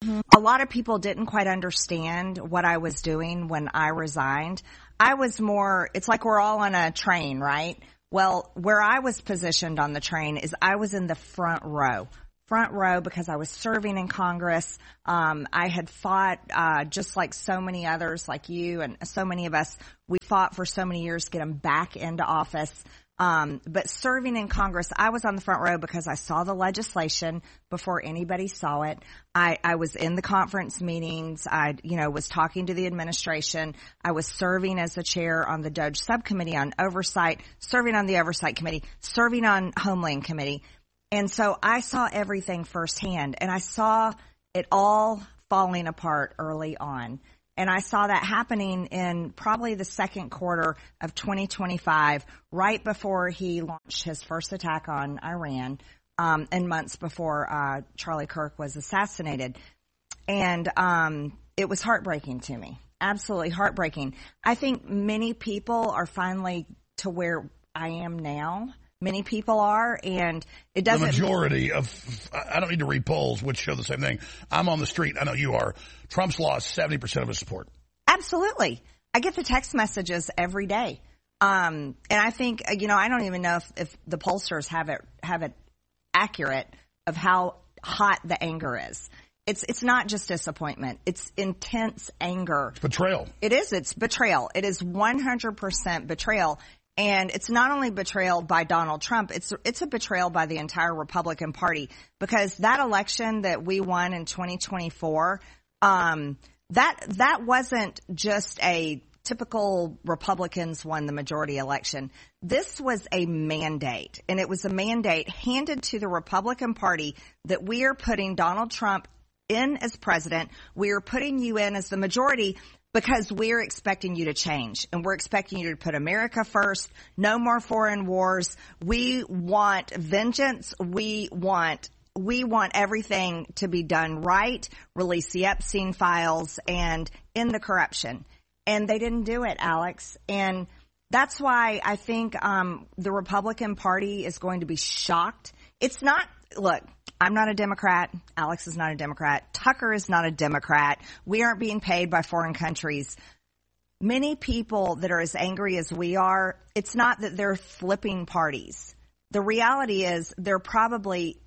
A lot of people didn't quite understand what I was doing when I resigned. I was more, it's like we're all on a train, right? Well, where I was positioned on the train is I was in the front row because I was serving in Congress. I had fought, just like so many others like you and so many of us, we fought for so many years to get them back into office. But serving in Congress, I was on the front row because I saw the legislation before anybody saw it. I was in the conference meetings. I, was talking to the administration. I was serving as the chair on the DOJ subcommittee on oversight, serving on the oversight committee, serving on Homeland Committee. And so I saw everything firsthand, and I saw it all falling apart early on. And I saw that happening in probably the second quarter of 2025, right before he launched his first attack on Iran, and months before Charlie Kirk was assassinated. And it was heartbreaking to me, absolutely heartbreaking. I think many people are finally to where I am now. Many people are, and it doesn't. The majority of, I don't need to read polls, which show the same thing. I'm on the street. I know you are. Trump's lost 70% of his support. Absolutely. I get the text messages every day. And I think, I don't even know if the pollsters have it accurate of how hot the anger is. It's not just disappointment. It's intense anger. It's betrayal. It is. It's betrayal. It is 100% betrayal. And it's not only betrayal by Donald Trump, it's a betrayal by the entire Republican Party, because that election that we won in 2024, that wasn't just a typical Republicans won the majority election. This was a mandate, and it was a mandate handed to the Republican Party that we are putting Donald Trump in as president. We are putting you in as the majority, because we're expecting you to change, and we're expecting you to put America first. No more foreign wars. We want vengeance. We want everything to be done right. Release the Epstein files and end the corruption. And they didn't do it, Alex. And that's why I think the Republican Party is going to be shocked. It's not. Look, I'm not a Democrat. Alex is not a Democrat. Tucker is not a Democrat. We aren't being paid by foreign countries. Many people that are as angry as we are, it's not that they're flipping parties. The reality is they've probably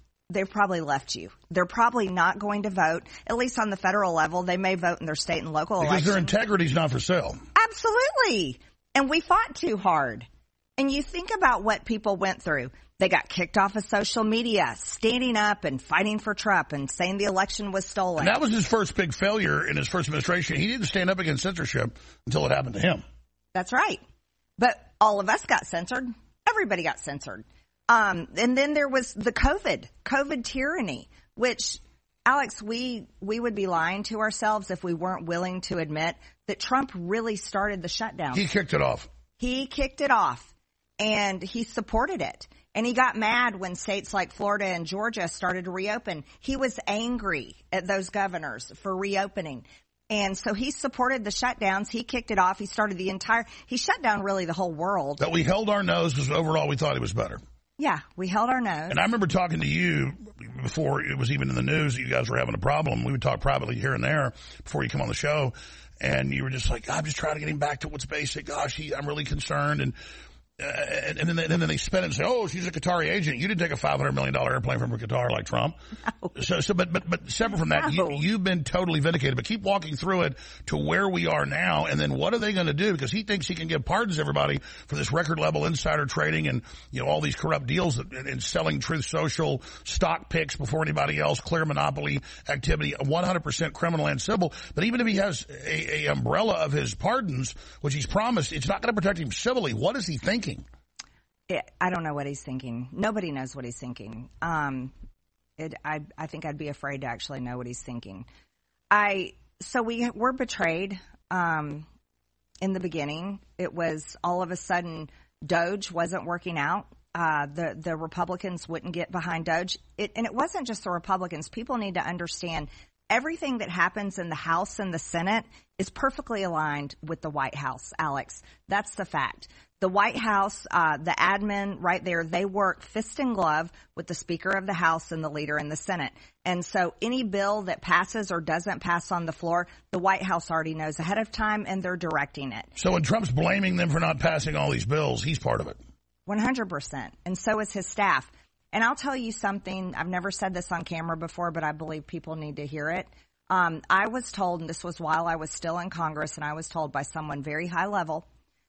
left you. They're probably not going to vote, at least on the federal level. They may vote in their state and local elections. Because their integrity's not for sale. Absolutely. And we fought too hard. And you think about what people went through. They got kicked off of social media, standing up and fighting for Trump and saying the election was stolen. And that was his first big failure in his first administration. He didn't stand up against censorship until it happened to him. That's right. But all of us got censored. Everybody got censored. And then there was the COVID tyranny, which, Alex, we would be lying to ourselves if we weren't willing to admit that Trump really started the shutdown. He kicked it off. He kicked it off, and he supported it. And he got mad when states like Florida and Georgia started to reopen. He was angry at those governors for reopening. And so he supported the shutdowns. He kicked it off. He shut down really the whole world. That we held our nose because overall we thought he was better. Yeah, we held our nose. And I remember talking to you before it was even in the news that you guys were having a problem. We would talk privately here and there before you come on the show. And you were just like, I'm just trying to get him back to what's basic. Gosh, I'm really concerned. And then they spin it and say, oh, she's a Qatari agent. You didn't take a $500 million airplane from Qatar like Trump. No. But separate from that, no. You've been totally vindicated. But keep walking through it to where we are now. And then what are they going to do? Because he thinks he can give pardons to everybody for this record level insider trading and, all these corrupt deals and selling Truth Social stock picks before anybody else, clear monopoly activity, 100% criminal and civil. But even if he has a umbrella of his pardons, which he's promised, it's not going to protect him civilly. What is he thinking? I don't know what he's thinking. Nobody knows what he's thinking. I think I'd be afraid to actually know what he's thinking. So we were betrayed in the beginning. It was all of a sudden DOJ wasn't working out. The Republicans wouldn't get behind DOJ. And it wasn't just the Republicans. People need to understand everything that happens in the House and the Senate is perfectly aligned with the White House, Alex. That's the fact. The White House, the admin right there, they work fist and glove with the Speaker of the House and the leader in the Senate. And so any bill that passes or doesn't pass on the floor, the White House already knows ahead of time, and they're directing it. So when Trump's blaming them for not passing all these bills, he's part of it. 100%. And so is his staff. And I'll tell you something. I've never said this on camera before, but I believe people need to hear it. I was told, and this was while I was still in Congress, and I was told by someone very high level